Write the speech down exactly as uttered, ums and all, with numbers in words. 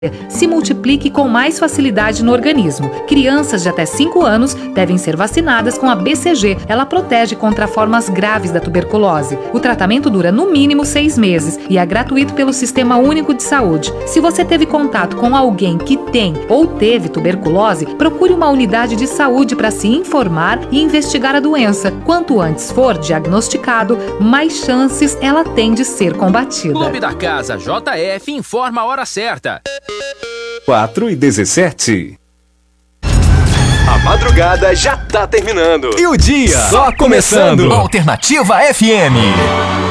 se multiplique com mais facilidade no organismo. Crianças de até cinco anos devem ser vacinadas com a B C G. Ela protege contra formas graves da tuberculose. O tratamento dura no mínimo seis meses e é gratuito pelo Sistema Único de Saúde. Se você teve contato com alguém que tem ou teve tuberculose, procure uma unidade de saúde para se informar e investigar a doença. Quanto antes for diagnosticado, mais chances ela tem de ser combatida. Clube da Casa J F informa a hora certa. quatro e dezessete. A madrugada já tá terminando. E o dia só começando. Alternativa F M.